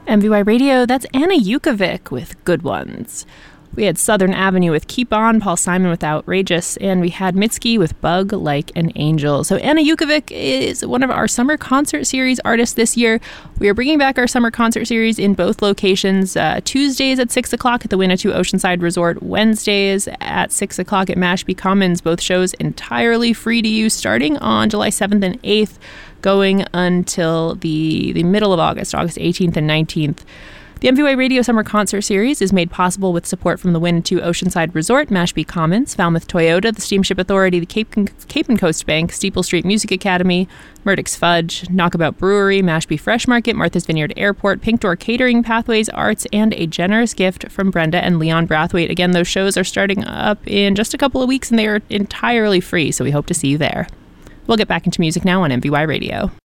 MVY Radio, that's Anna Yukovic with Good Ones. We had Southern Avenue with Keep On, Paul Simon with Outrageous, and we had Mitski with Bug Like an Angel. So Anna Yukovic is one of our summer concert series artists this year. We are bringing back our summer concert series in both locations, Tuesdays at 6 o'clock at the Winnetou Oceanside Resort, Wednesdays at 6 o'clock at Mashpee Commons, both shows entirely free to use starting on July 7th and 8th, going until the middle of August 18th and 19th. The MVY Radio Summer Concert Series is made possible with support from the Winnetou Oceanside Resort, Mashpee Commons, Falmouth Toyota, the Steamship Authority, the Cape and Coast Bank, Steeple Street Music Academy, Murdoch's Fudge, Knockabout Brewery, Mashpee Fresh Market, Martha's Vineyard Airport, Pink Door Catering, Pathways Arts, and a generous gift from Brenda and Leon Brathwaite. Again, those shows are starting up in just a couple of weeks, and they are entirely free, so we hope to see you there. We'll get back into music now on MVY Radio.